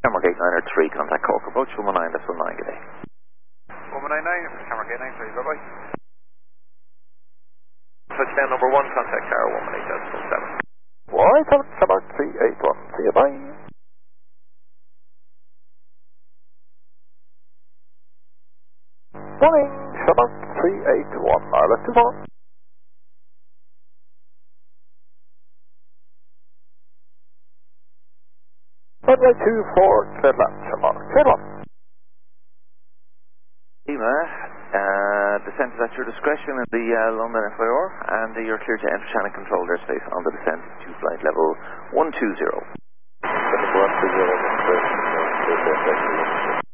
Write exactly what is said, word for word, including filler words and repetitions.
Shamrock eight nine three, contact Cork approach one one nine, that's one nine, good day. one one nine nine, Shamrock eight nine three, bye bye. Touchdown number one, contact tower one one eight, that's one seven. Y seven, Shamrock three eight one, see you, bye. Morning, Shamrock three eight one, R L S two four. Runway two four, clear land, Shamrock, clear land. Lima, uh, descent is at your discretion in the uh, London F I R, and uh, you're clear to enter channel control airspace on the descent to flight level one two zero.